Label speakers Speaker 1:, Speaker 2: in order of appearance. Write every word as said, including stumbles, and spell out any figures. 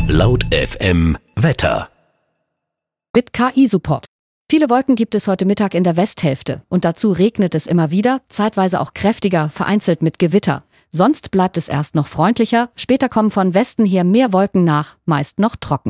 Speaker 1: Laut F M Wetter.
Speaker 2: Mit K I-Support. Viele Wolken gibt es heute Mittag in der Westhälfte und dazu regnet es immer wieder, zeitweise auch kräftiger, vereinzelt mit Gewitter. Sonst bleibt es erst noch freundlicher, später kommen von Westen her mehr Wolken nach, meist noch trocken.